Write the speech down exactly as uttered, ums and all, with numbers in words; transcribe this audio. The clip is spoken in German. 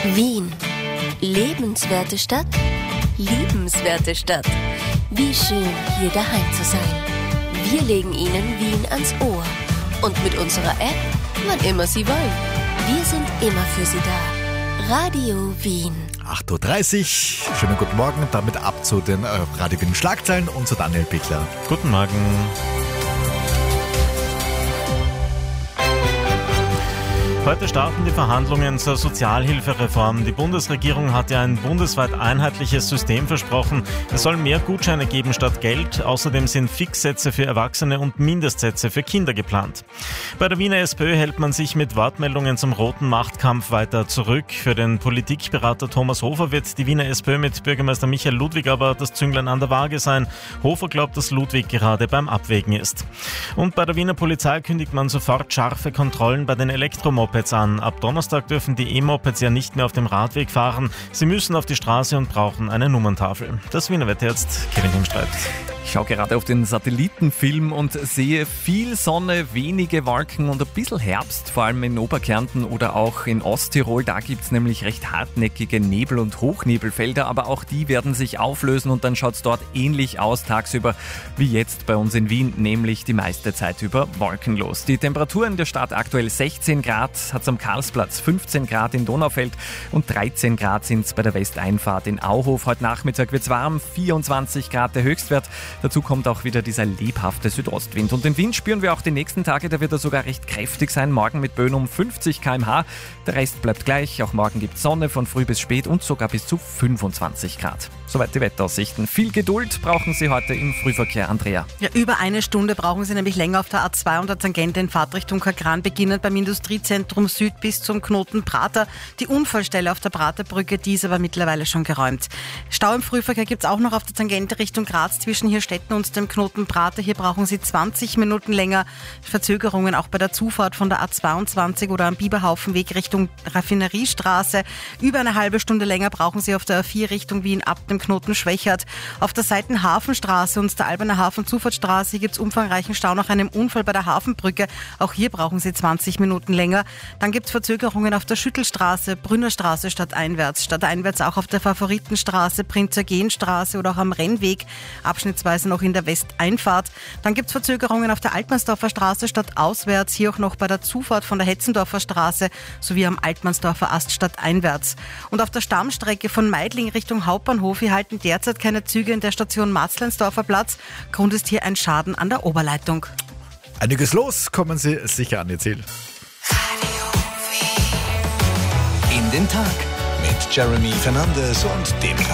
Wien. Lebenswerte Stadt, liebenswerte Stadt. Wie schön, hier daheim zu sein. Wir legen Ihnen Wien ans Ohr. Und mit unserer App, wann immer Sie wollen. Wir sind immer für Sie da. Radio Wien. acht Uhr dreißig, schönen guten Morgen. Damit ab zu den äh, Radio Wien Schlagzeilen und zu Daniel Bickler. Guten Morgen. Heute starten die Verhandlungen zur Sozialhilfereform. Die Bundesregierung hat ja ein bundesweit einheitliches System versprochen. Es soll mehr Gutscheine geben statt Geld. Außerdem sind Fixsätze für Erwachsene und Mindestsätze für Kinder geplant. Bei der Wiener SPÖ hält man sich mit Wortmeldungen zum roten Machtkampf weiter zurück. Für den Politikberater Thomas Hofer wird die Wiener SPÖ mit Bürgermeister Michael Ludwig aber das Zünglein an der Waage sein. Hofer glaubt, dass Ludwig gerade beim Abwägen ist. Und bei der Wiener Polizei kündigt man sofort scharfe Kontrollen bei den Elektromopeds an. Ab Donnerstag dürfen die E-Mopeds ja nicht mehr auf dem Radweg fahren. Sie müssen auf die Straße und brauchen eine Nummerntafel. Das Wiener Wetter jetzt, Kevin Himstreit. Ich schaue gerade auf den Satellitenfilm und sehe viel Sonne, wenige Wolken und ein bisschen Herbst, vor allem in Oberkärnten oder auch in Osttirol. Da gibt es nämlich recht hartnäckige Nebel- und Hochnebelfelder, aber auch die werden sich auflösen und dann schaut es dort ähnlich aus tagsüber wie jetzt bei uns in Wien, nämlich die meiste Zeit über wolkenlos. Die Temperatur in der Stadt aktuell sechzehn Grad, hat es am Karlsplatz fünfzehn Grad in Donaufeld und dreizehn Grad sind es bei der Westeinfahrt in Auhof. Heute Nachmittag wird es warm, vierundzwanzig Grad der Höchstwert. Dazu kommt auch wieder dieser lebhafte Südostwind. Und in Wien spüren wir auch die nächsten Tage, da wird er sogar recht kräftig sein. Morgen mit Böen um fünfzig Kilometer pro Stunde. Der Rest bleibt gleich. Auch morgen gibt es Sonne von früh bis spät und sogar bis zu fünfundzwanzig Grad. Soweit die Wetteraussichten. Viel Geduld brauchen Sie heute im Frühverkehr, Andrea. Ja, über eine Stunde brauchen Sie nämlich länger auf der A zwei und der Tangente in Fahrtrichtung Kagran, beginnend beim Industriezentrum Süd bis zum Knoten Prater. Die Unfallstelle auf der Praterbrücke, die ist aber mittlerweile schon geräumt. Stau im Frühverkehr gibt es auch noch auf der Tangente Richtung Graz zwischen Hirstetten und dem Knoten Prater. Hier brauchen Sie zwanzig Minuten länger. Verzögerungen auch bei der Zufahrt von der A zweiundzwanzig oder am Biberhaufenweg Richtung Raffineriestraße. Über eine halbe Stunde länger brauchen Sie auf der A vier Richtung Wien ab dem Knoten Schwächert. Auf der Seitenhafenstraße und der Alberner Hafen-Zufahrtsstraße gibt es umfangreichen Stau nach einem Unfall bei der Hafenbrücke. Auch hier brauchen Sie zwanzig Minuten länger. Dann gibt es Verzögerungen auf der Schüttelstraße, Brünnerstraße stadteinwärts. Stadteinwärts auch auf der Favoritenstraße, Prinzergenstraße oder auch am Rennweg. Abschnittsweise noch in der Westeinfahrt. Dann gibt es Verzögerungen auf der Altmannsdorfer Straße stadtauswärts, hier auch noch bei der Zufahrt von der Hetzendorfer Straße sowie am Altmannsdorfer Ast stadteinwärts. Und auf der Stammstrecke von Meidling Richtung Hauptbahnhof hier halten derzeit keine Züge in der Station Matzleinsdorfer Platz. Grund ist hier ein Schaden an der Oberleitung. Einiges los, kommen Sie sicher an Ihr Ziel. In den Tag mit Jeremy Fernandes und dem